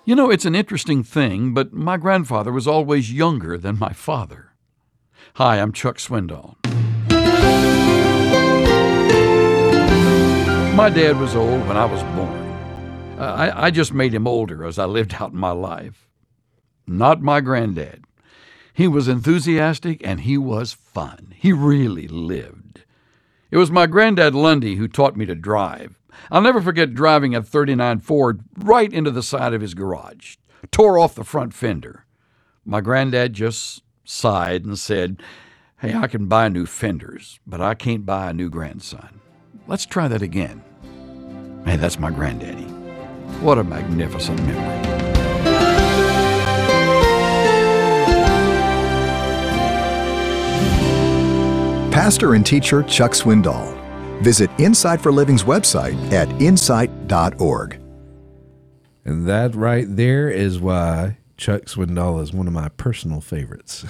You know, it's an interesting thing, but my grandfather was always younger than my father. Hi, I'm Chuck Swindoll. My dad was old when I was born. I just made him older as I lived out my life. Not my granddad. He was enthusiastic and he was fun. He really lived. It was my granddad Lundy who taught me to drive. I'll never forget driving a 39 Ford right into the side of his garage. Tore off the front fender. My granddad just sighed and said, "Hey, I can buy new fenders, but I can't buy a new grandson. Let's try that again." Hey, that's my granddaddy. What a magnificent memory. Pastor and teacher Chuck Swindoll. Visit Insight for Living's website at insight.org. And that right there is why Chuck Swindoll is one of my personal favorites.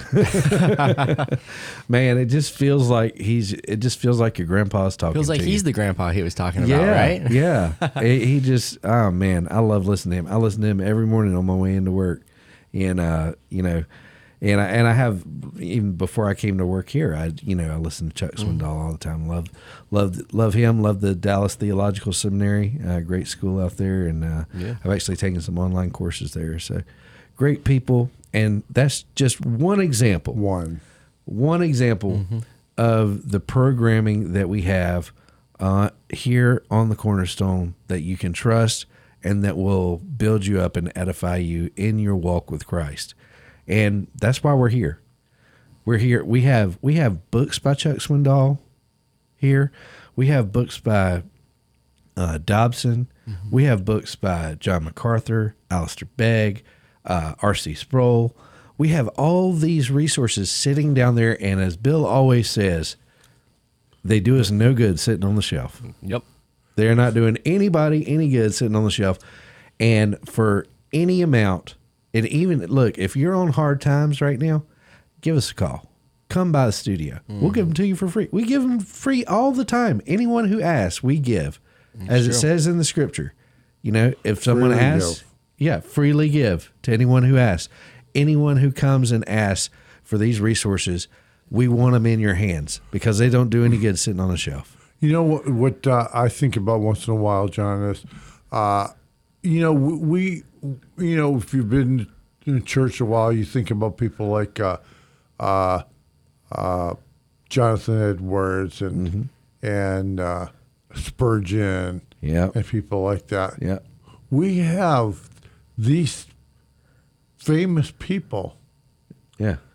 Man, it just feels like your grandpa's talking to you. Feels like he's the grandpa he was talking about, right? Yeah. He just, oh man, I love listening to him. I listen to him every morning on my way into work. And, and I have, even before I came to work here, I listen to Chuck Swindoll all the time. Love him. Love the Dallas Theological Seminary. Great school out there. And I've actually taken some online courses there. So great people. And that's just one example. One example of the programming that we have here on the Cornerstone that you can trust and that will build you up and edify you in your walk with Christ. And that's why we're here. We're here. We have books by Chuck Swindoll here. We have books by Dobson. We have books by John MacArthur, Alistair Begg, R.C. Sproul. We have all these resources sitting down there, and as Bill always says, they do us no good sitting on the shelf. Yep. They're not doing anybody any good sitting on the shelf. And for any amount, and even, look, if you're on hard times right now, give us a call. Come by the studio. We'll give them to you for free. We give them free all the time. Anyone who asks, we give. As it says in the scripture. If someone asks, freely give to anyone who asks. Anyone who comes and asks for these resources, we want them in your hands because they don't do any good sitting on a shelf. You know what I think about once in a while, John, is, if you've been in church a while, you think about people like Jonathan Edwards and Spurgeon and people like that. Yeah. We have these famous people